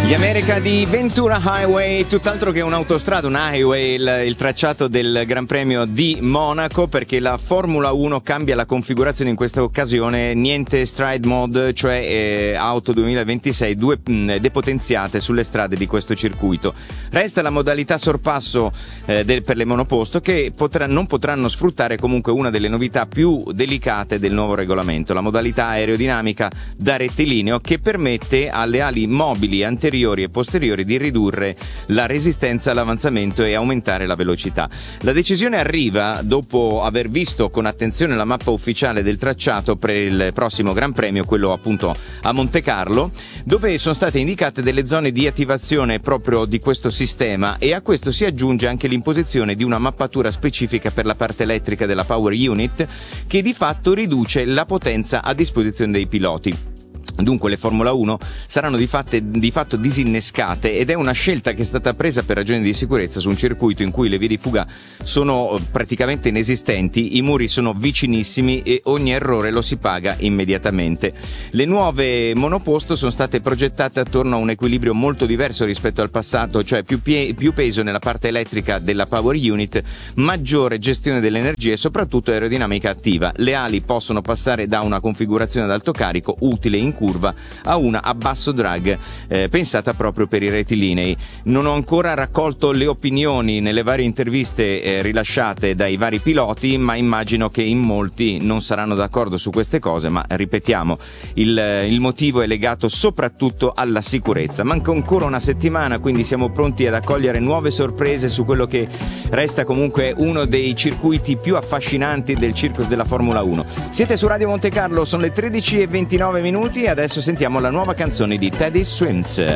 Gli America di Ventura Highway, tutt'altro che un'autostrada, un highway, il tracciato del Gran Premio di Monaco, perché la Formula 1 cambia la configurazione in questa occasione, niente stride mode, cioè auto 2026 depotenziate sulle strade di questo circuito. Resta la modalità sorpasso per le monoposto, che non potranno sfruttare comunque una delle novità più delicate del nuovo regolamento, la modalità aerodinamica da rettilineo, che permette alle ali mobili anteriori e posteriori di ridurre la resistenza all'avanzamento e aumentare la velocità. La decisione arriva dopo aver visto con attenzione la mappa ufficiale del tracciato per il prossimo Gran Premio, quello appunto a Monte Carlo, dove sono state indicate delle zone di attivazione proprio di questo sistema, e a questo si aggiunge anche l'imposizione di una mappatura specifica per la parte elettrica della Power Unit, che di fatto riduce la potenza a disposizione dei piloti. Dunque le Formula 1 saranno di fatto disinnescate, ed è una scelta che è stata presa per ragioni di sicurezza su un circuito in cui le vie di fuga sono praticamente inesistenti, i muri sono vicinissimi e ogni errore lo si paga immediatamente. Le nuove monoposto sono state progettate attorno a un equilibrio molto diverso rispetto al passato, cioè più peso nella parte elettrica della Power Unit, maggiore gestione dell'energia e soprattutto aerodinamica attiva. Le ali possono passare da una configurazione ad alto carico utile in curva a una a basso drag, pensata proprio per i rettilinei. Non ho ancora raccolto le opinioni nelle varie interviste rilasciate dai vari piloti, ma immagino che in molti non saranno d'accordo su queste cose, ma ripetiamo, il motivo è legato soprattutto alla sicurezza. Manca ancora una settimana, quindi siamo pronti ad accogliere nuove sorprese su quello che resta comunque uno dei circuiti più affascinanti del circus della Formula 1. Siete su Radio Monte Carlo, sono le 13:29 minuti. Adesso sentiamo la nuova canzone di Teddy Swims.